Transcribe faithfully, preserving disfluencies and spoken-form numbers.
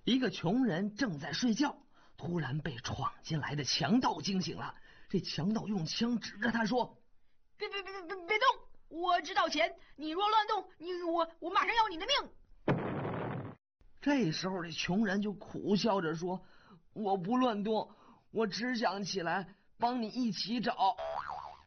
一个穷人正在睡觉，突然被闯进来的强盗惊醒了。这强盗用枪指着他说： 别别别别别动！我只道钱，你若乱动，你我我马上要你的命。 这时候这穷人就苦笑着说：我不乱动，我只想起来帮你一起找。